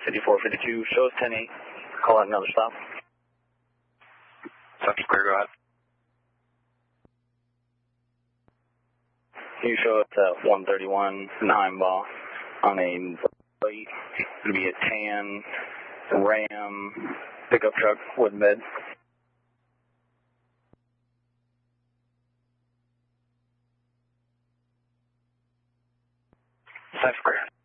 5452, shows 10-8. Call out another stop. Central clear, go ahead. You show us at 131 Heimbach on a white, it'll be a tan Ram pickup truck with bed. Central clear.